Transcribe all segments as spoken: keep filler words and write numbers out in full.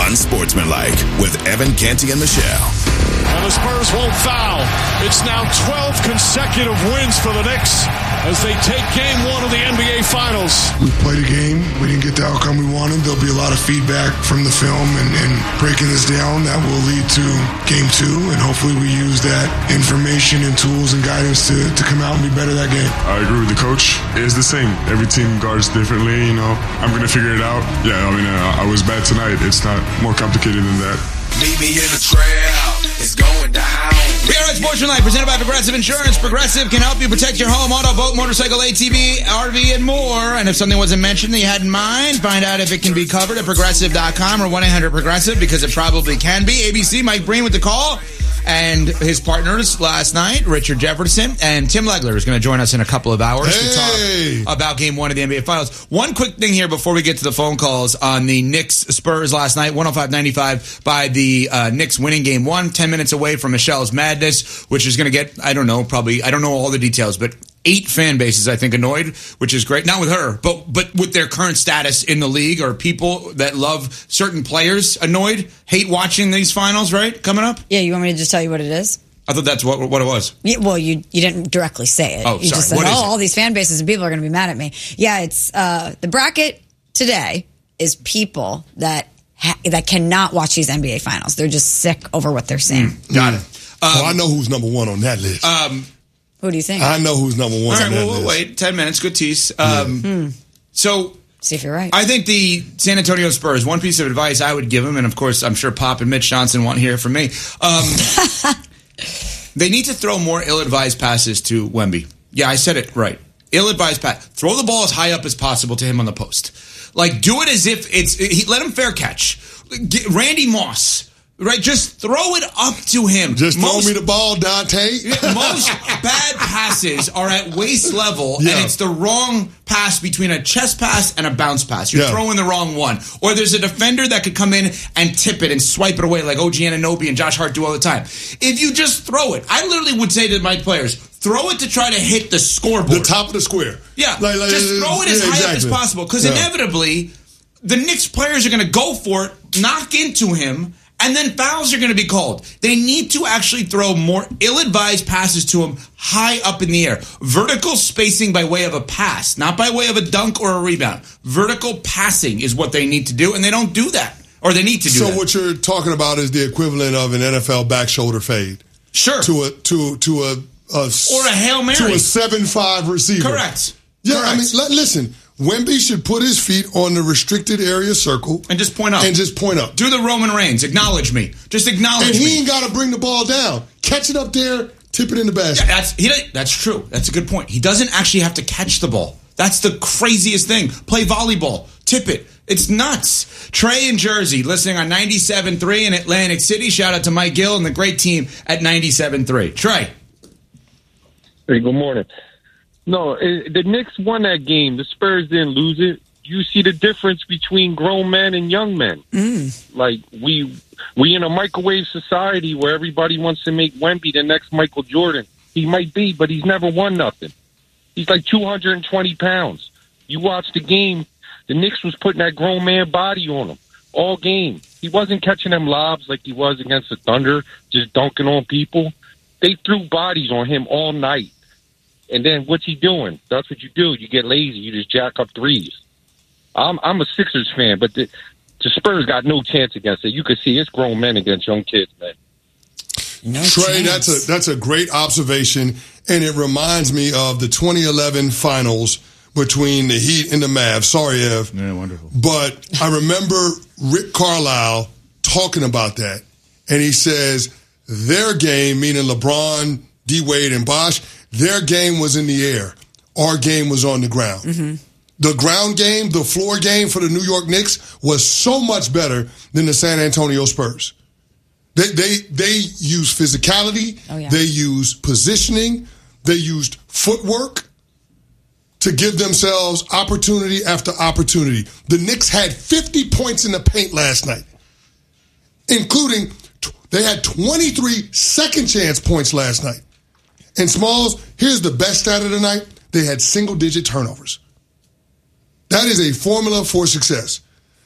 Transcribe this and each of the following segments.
Unsportsmanlike with Evan Canty and Michelle. And the Spurs won't foul. It's now twelve consecutive wins for the Knicks as they take game one of the N B A Finals. We played a game. We didn't get the outcome we wanted. There'll be a lot of feedback from the film and, and breaking this down that will lead to game two. And hopefully we use that information and tools and guidance to, to come out and be better that game. I agree with the coach. It's the same. Every team guards differently. You know, I'm going to figure it out. Yeah, I mean, uh, I was bad tonight. It's not more complicated than that. Meet me in the trail. It's going down. We are at Sportsmanlike, presented by Progressive Insurance. Progressive can help you protect your home, auto, boat, motorcycle, A T V, R V, and more. And if something wasn't mentioned that you had in mind, find out if it can be covered at Progressive dot com or one eight hundred progressive, because it probably can be. A B C, Mike Breen with the call. And his partners last night, Richard Jefferson and Tim Legler, is going to join us in a couple of hours hey. to talk about game one of the N B A Finals. One quick thing here before we get to the phone calls on the Knicks-Spurs last night, one oh five ninety-five by the uh, Knicks winning game one, ten minutes away from Michelle's Madness, which is going to get, I don't know, probably, I don't know all the details, but eight fan bases, I think, annoyed, which is great. Not with her, but but with their current status in the league, or people that love certain players annoyed, hate watching these finals, right, coming up? Yeah, you want me to just tell you what it is? I thought that's what what it was. Yeah, well, you you didn't directly say it. Oh, you sorry. just said, What is oh, it? all these fan bases and people are going to be mad at me. Yeah, it's uh, the bracket today is people that ha- that cannot watch these N B A finals. They're just sick over what they're seeing. Mm, got it. Um, well, I know who's number one on that list. Um, Who do you think? I know who's number one all right, on that well, we'll list. wait. Ten minutes. Good tease. Um, yeah. hmm. So... See if you're right. I think the San Antonio Spurs, one piece of advice I would give them, and of course I'm sure Pop and Mitch Johnson want to hear from me, um, they need to throw more ill-advised passes to Wemby. Yeah, I said it right. Ill-advised pass. Throw the ball as high up as possible to him on the post. Like, do it as if it's... He, let him fair catch. Get Randy Moss... Right, just throw it up to him. Just most, throw me the ball, Dante. Most bad passes are at waist level, yeah. and it's the wrong pass between a chest pass and a bounce pass. You're yeah. throwing the wrong one. Or there's a defender that could come in and tip it and swipe it away like O G Anunoby and Josh Hart do all the time. If you just throw it, I literally would say to my players, throw it to try to hit the scoreboard. The top of the square. Yeah, like, like, just throw it as yeah, high exactly. up as possible, because yeah. inevitably the Knicks players are going to go for it, knock into him, and then fouls are going to be called. They need to actually throw more ill-advised passes to him high up in the air. Vertical spacing by way of a pass, not by way of a dunk or a rebound. Vertical passing is what they need to do, and they don't do that. Or they need to do so that. So what you're talking about is the equivalent of an N F L back shoulder fade. Sure. To a to to a, a or a Hail Mary. To a seven five receiver. Correct. Yeah, Correct. I mean, let, listen. Wemby should put his feet on the restricted area circle. And just point up. And just point up. Do the Roman Reigns. Acknowledge me. Just acknowledge me. And he ain't got to bring the ball down. Catch it up there, tip it in the basket. Yeah, that's, he, that's true. That's a good point. He doesn't actually have to catch the ball. That's the craziest thing. Play volleyball. Tip it. It's nuts. Trey in Jersey, listening on ninety-seven point three in Atlantic City. Shout out to Mike Gill and the great team at ninety-seven point three. Trey. Hey, good morning. No, it, the Knicks won that game. The Spurs didn't lose it. You see the difference between grown men and young men. Mm. Like, we we in a microwave society where everybody wants to make Wemby the next Michael Jordan. He might be, but he's never won nothing. He's like two hundred twenty pounds. You watch the game, the Knicks was putting that grown man body on him all game. He wasn't catching them lobs like he was against the Thunder, just dunking on people. They threw bodies on him all night. And then what's he doing? That's what you do. You get lazy. You just jack up threes. I'm I'm a Sixers fan, but the, the Spurs got no chance against it. You can see it's grown men against young kids, man. No Trey, chance. that's a that's a great observation, and it reminds me of the twenty eleven finals between the Heat and the Mavs. Sorry, Ev. Yeah, wonderful. But I remember Rick Carlisle talking about that, and he says their game, meaning LeBron, D. Wade, and Bosh, their game was in the air. Our game was on the ground. Mm-hmm. The ground game, the floor game for the New York Knicks was so much better than the San Antonio Spurs. They they they use physicality. Oh, yeah. They use positioning. They used footwork to give themselves opportunity after opportunity. The Knicks had fifty points in the paint last night, including they had twenty-three second chance points last night. And Smalls, here's the best stat of the night. They had single-digit turnovers. That is a formula for success.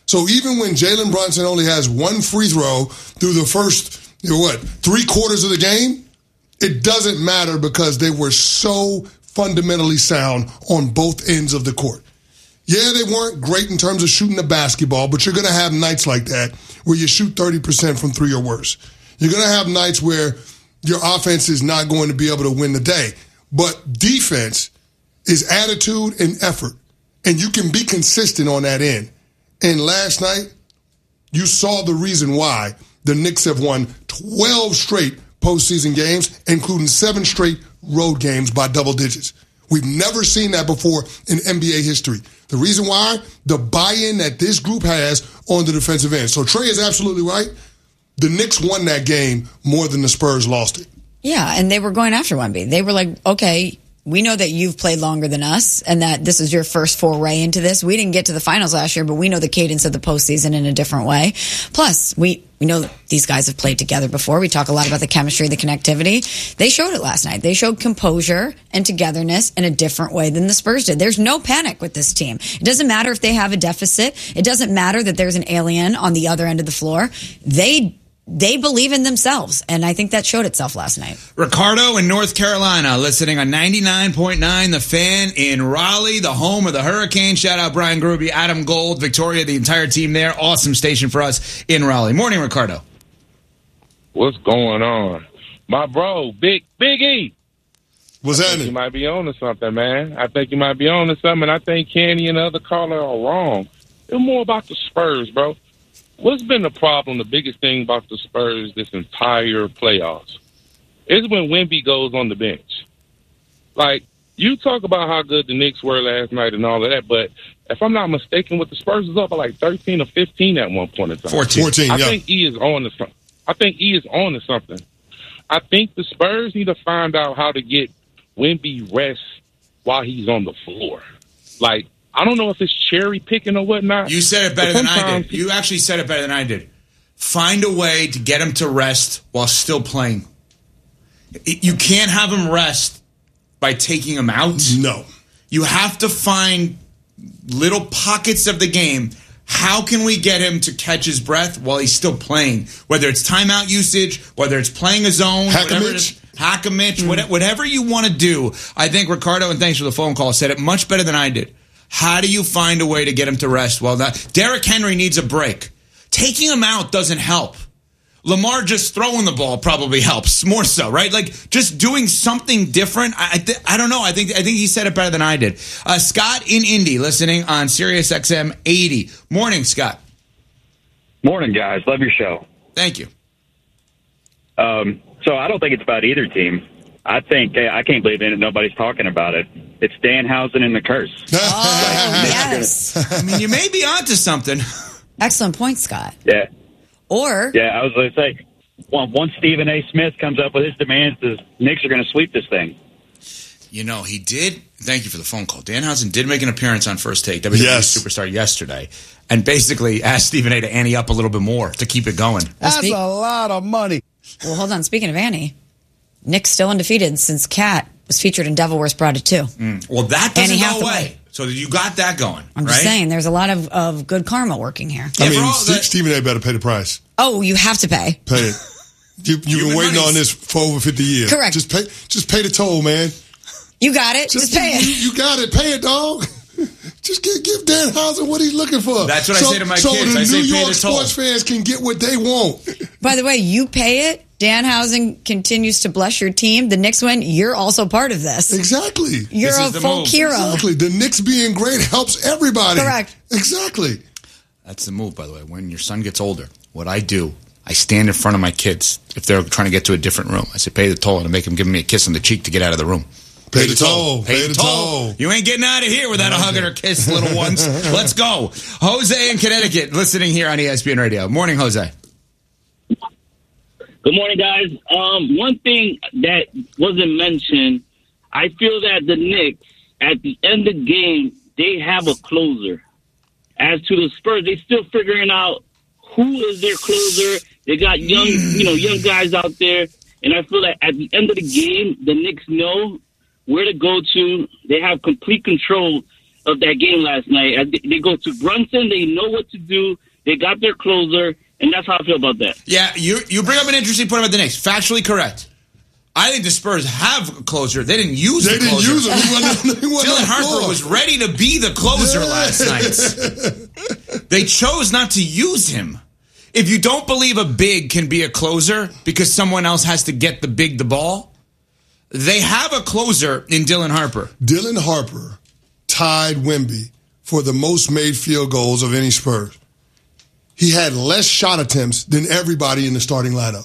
So even when Jalen Brunson only has one free throw through the first, you know, what, three quarters of the game, it doesn't matter because they were so fundamentally sound on both ends of the court. Yeah, they weren't great in terms of shooting the basketball, but you're going to have nights like that where you shoot thirty percent from three or worse. You're going to have nights where your offense is not going to be able to win the day. But defense is attitude and effort, and you can be consistent on that end. And last night, you saw the reason why the Knicks have won twelve straight postseason games, including seven straight road games by double digits. We've never seen that before in N B A history. The reason why? The buy-in that this group has on the defensive end. So Trey is absolutely right. The Knicks won that game more than the Spurs lost it. Yeah, and they were going after Wemby. They were like, okay, we know that you've played longer than us and that this is your first foray into this. We didn't get to the finals last year, but we know the cadence of the postseason in a different way. Plus, we, we know that these guys have played together before. We talk a lot about the chemistry, the connectivity. They showed it last night. They showed composure and togetherness in a different way than the Spurs did. There's no panic with this team. It doesn't matter if they have a deficit. It doesn't matter that there's an alien on the other end of the floor. They They believe in themselves, and I think that showed itself last night. Ricardo in North Carolina, listening on ninety-nine point nine, The Fan in Raleigh, the home of the Hurricane. Shout out Brian Gruby, Adam Gold, Victoria, the entire team there. Awesome station for us in Raleigh. Morning, Ricardo. What's going on? My bro, Big Big E. What's I happening? think you might be on to something, man. I think you might be on to something. I think Kenny and the other caller are wrong. It's more about the Spurs, bro. What's been the problem, the biggest thing about the Spurs this entire playoffs? Is when Wemby goes on the bench. Like, you talk about how good the Knicks were last night and all of that, but if I'm not mistaken, with the Spurs was up by like thirteen or fifteen at one point in time. fourteen. fourteen, I yeah. think E is on to something. I think E is on to something. I think the Spurs need to find out how to get Wemby rest while he's on the floor. Like, I don't know if it's cherry picking or whatnot. You said it better than I sometimes- did. You actually said it better than I did. Find a way to get him to rest while still playing. You can't have him rest by taking him out. No. You have to find little pockets of the game. How can we get him to catch his breath while he's still playing? Whether it's timeout usage, whether it's playing a zone, Hack a whatever it Mitch. is. Hack a Mitch, mm. whatever you want to do. I think Ricardo, and thanks for the phone call, said it much better than I did. How do you find a way to get him to rest? Well, that Derrick Henry needs a break. Taking him out doesn't help. Lamar just throwing the ball probably helps more so, right? Like just doing something different. I I, th- I don't know. I think I think he said it better than I did. Uh, Scott in Indy, listening on Sirius X M eighty. Morning, Scott. Morning, guys. Love your show. Thank you. Um, so I don't think it's about either team. I think I can't believe it. Nobody's talking about it. It's Danhausen and the curse. Oh, yes. I mean, you may be onto something. Excellent point, Scott. Yeah. Or, Yeah, I was going to say, well, once Stephen A. Smith comes up with his demands, the Knicks are going to sweep this thing. You know, he did. Thank you for the phone call. Danhausen did make an appearance on First Take, W W E Yes. Superstar, yesterday, and basically asked Stephen A. to ante up a little bit more to keep it going. That's a lot of money. Well, hold on. Speaking of Annie, Nick's still undefeated since Kat was featured in Devil Wears Prada too. Mm. Well, that doesn't Annie go Hathaway. away. So you got that going. I'm right? just saying, there's a lot of, of good karma working here. I Yeah, mean, for all Ste- the- Stephen A. better pay the price. Oh, you have to pay. Pay it. You, you've been Human waiting monies. on this for over fifty years. Correct. Just pay. Just pay the toll, man. You got it. Just, pay it. You, you got it. Pay it, dog. Just give, give Danhausen what he's looking for. That's what I say to my so kids. the I say New pay York the toll. sports fans can get what they want. By the way, you pay it. Danhausen continues to bless your team. The Knicks win. You're also part of this. Exactly. You're This a is the folk move. hero. Exactly. The Knicks being great helps everybody. Correct. Exactly. That's the move, by the way. When your son gets older, what I do, I stand in front of my kids if they're trying to get to a different room. I say, pay the toll, and I make them give me a kiss on the cheek to get out of the room. Pay the toll. Pay the toll. You ain't getting out of here without a hug and a kiss, little ones. Let's go. Jose in Connecticut, listening here on E S P N Radio. Morning, Jose. Good morning, guys. Um, one thing that wasn't mentioned, I feel that the Knicks, at the end of the game, they have a closer. As to the Spurs, they still figuring out who is their closer. They got young, you know, young guys out there, and I feel that at the end of the game, the Knicks know where to go to. They have complete control, of that game last night. They go to Brunson. They know what to do. They got their closer, and that's how I feel about that. Yeah, you you bring up an interesting point about the Knicks. Factually correct. I think the Spurs have a closer. They didn't use they the closer. They didn't use him. He wasn't, he wasn't Dylan Harper was ready to be the closer yeah. last night. They chose not to use him. If you don't believe a big can be a closer because someone else has to get the big the ball, they have a closer in Dylan Harper. Dylan Harper tied Wemby for the most made field goals of any Spurs. He had less shot attempts than everybody in the starting lineup.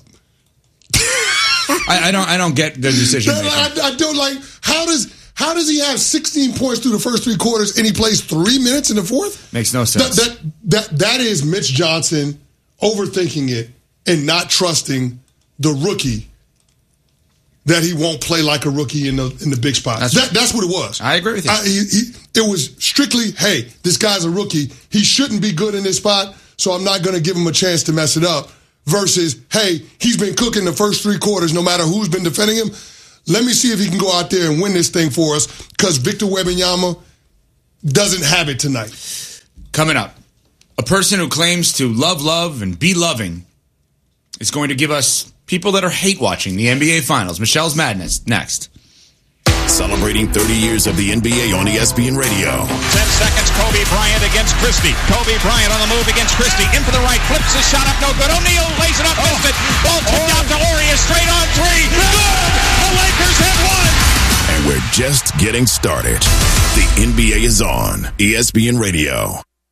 I, I don't. I don't get the decision. I, I don't like. How does how does he have sixteen points through the first three quarters and he plays three minutes in the fourth? Makes no sense. That that that, that is Mitch Johnson overthinking it and not trusting the rookie that he won't play like a rookie in the in the big spots. That's, that, that's what it was. I agree with you. I, he, he, it was strictly, hey, this guy's a rookie. He shouldn't be good in this spot, so I'm not going to give him a chance to mess it up. Versus, hey, he's been cooking the first three quarters no matter who's been defending him. Let me see if he can go out there and win this thing for us because Victor Wembanyama doesn't have it tonight. Coming up, a person who claims to love love and be loving is going to give us people that are hate watching the N B A Finals. Michelle's Madness, next. Celebrating thirty years of the N B A on E S P N Radio. Ten seconds, Kobe Bryant against Christie. Kobe Bryant on the move against Christie. In for the right, flips his shot up, no good. O'Neal lays it up, missed it. Ball tipped out to Orius, straight on three. Good! The Lakers have won! And we're just getting started. The N B A is on E S P N Radio.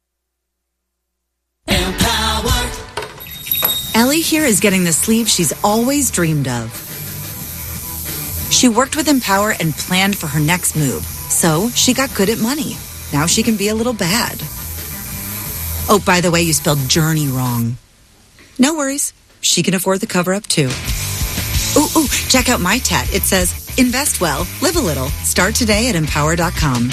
Empower. Ellie here is getting the sleeve she's always dreamed of. She worked with Empower and planned for her next move, so she got good at money. Now she can be a little bad. Oh, by the way, you spelled journey wrong. No worries. She can afford the cover-up, too. Ooh, ooh, check out my tat. It says, invest well, live a little. Start today at empower dot com.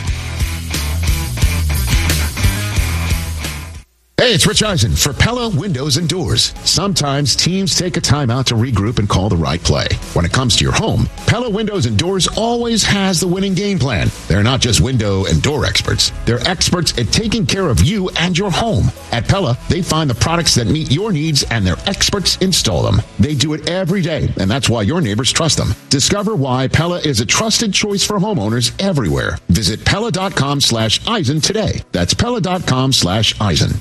Hey, it's Rich Eisen for Pella Windows and Doors. Sometimes teams take a time out to regroup and call the right play. When it comes to your home, Pella Windows and Doors always has the winning game plan. They're not just window and door experts. They're experts at taking care of you and your home. At Pella, they find the products that meet your needs and their experts install them. They do it every day, and that's why your neighbors trust them. Discover why Pella is a trusted choice for homeowners everywhere. Visit Pella dot com slash Eisen today. That's Pella dot com slash Eisen.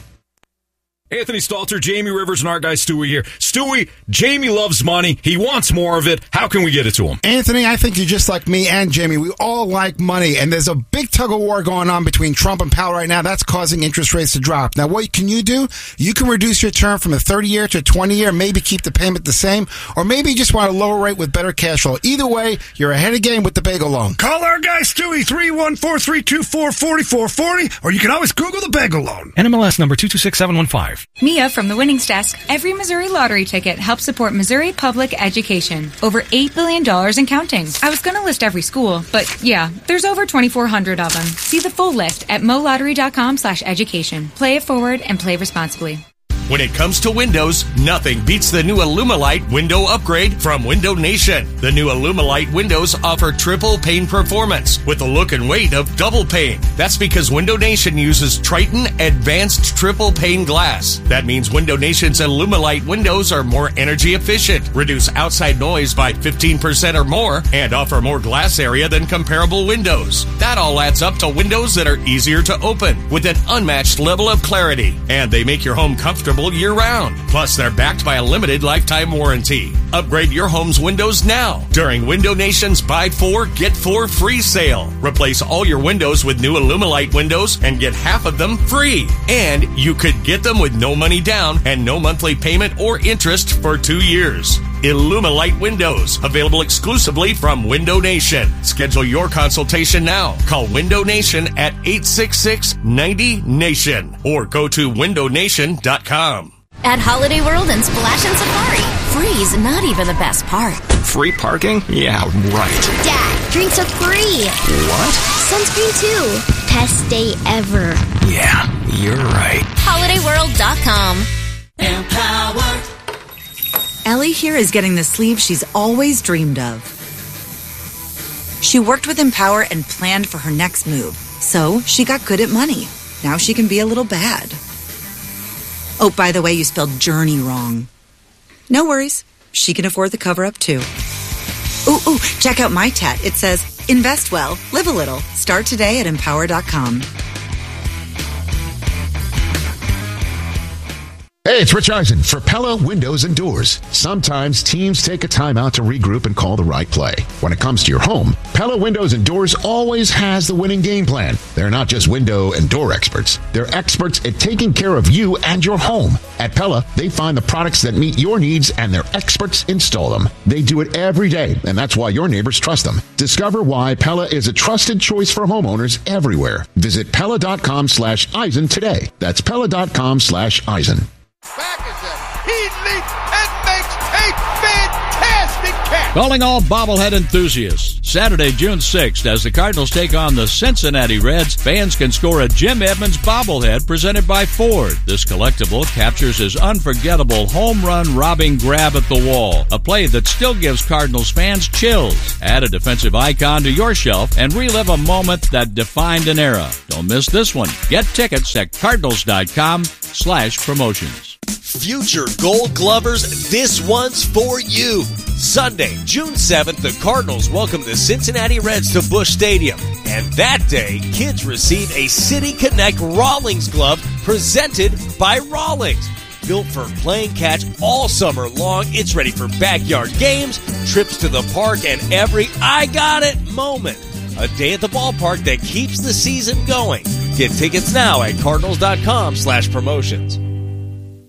Anthony Stalter, Jamie Rivers, and our guy Stewie here. Stewie, Jamie loves money. He wants more of it. How can we get it to him? Anthony, I think you're just like me and Jamie. We all like money, and there's a big tug-of-war going on between Trump and Powell right now. That's causing interest rates to drop. Now, what can you do? You can reduce your term from a thirty-year to a twenty-year, maybe keep the payment the same, or maybe you just want a lower rate with better cash flow. Either way, you're ahead of game with the Bagel Loan. Call our guy Stewie, three one four, three two four, four four four zero, or you can always Google the Bagel Loan. N M L S number two two six seven one five. Mia from the Winnings Desk. Every Missouri lottery ticket helps support Missouri public education. Over eight billion dollars and counting. I was going to list every school, but yeah, there's over twenty-four hundred of them. See the full list at molottery dot com slash education. Play it forward and play responsibly. When it comes to windows, nothing beats the new Illumilite window upgrade from Window Nation. The new Illumilite windows offer triple pane performance with the look and weight of double pane. That's because Window Nation uses Triton Advanced Triple Pane Glass. That means Window Nation's Illumilite windows are more energy efficient, reduce outside noise by fifteen percent or more, and offer more glass area than comparable windows. That all adds up to windows that are easier to open with an unmatched level of clarity, and they make your home comfortable year-round. Plus, they're backed by a limited lifetime warranty. Upgrade your home's windows now during Window Nation's Buy Four, Get Four free sale. Replace all your windows with new Illumilite windows and get half of them free. And you could get them with no money down and no monthly payment or interest for two years. Illumilite windows, available exclusively from Window Nation. Schedule your consultation now. Call Window Nation at eight six six, nine zero, nation or go to window nation dot com. At Holiday World and Splash and Safari, free's not even the best part. Free parking? Yeah, right. Dad, drinks are free. What? Sunscreen too. Best day ever. Yeah, you're right. holiday world dot com. Empower. Ellie here is getting the sleeve she's always dreamed of. She worked with Empower and planned for her next move, So she got good at money. Now she can be a little bad. Oh, by the way, you spelled journey wrong. No worries. She can afford the cover-up, too. Ooh, ooh, check out my tat. It says, invest well, live a little. Start today at empower dot com. Hey, it's Rich Eisen for Pella Windows and Doors. Sometimes teams take a time out to regroup and call the right play. When it comes to your home, Pella Windows and Doors always has the winning game plan. They're not just window and door experts. They're experts at taking care of you and your home. At Pella, they find the products that meet your needs and their experts install them. They do it every day, and that's why your neighbors trust them. Discover why Pella is a trusted choice for homeowners everywhere. Visit Pella.com slash Eisen today. That's Pella.com slash Eisen. He leaps and makes a fantastic catch. Calling all bobblehead enthusiasts. Saturday, June sixth, as the Cardinals take on the Cincinnati Reds, fans can score a Jim Edmonds bobblehead presented by Ford. This collectible captures his unforgettable home run robbing grab at the wall, a play that still gives Cardinals fans chills. Add a defensive icon to your shelf and relive a moment that defined an era. Don't miss this one. Get tickets at cardinals.com slash promotions. Future Gold Glovers, this one's for you. Sunday, June seventh, the Cardinals welcome the Cincinnati Reds to Busch Stadium. And that day, kids receive a City Connect Rawlings glove presented by Rawlings. Built for playing catch all summer long, it's ready for backyard games, trips to the park, and every I got it moment. A day at the ballpark that keeps the season going. Get tickets now at cardinals.com slash promotions.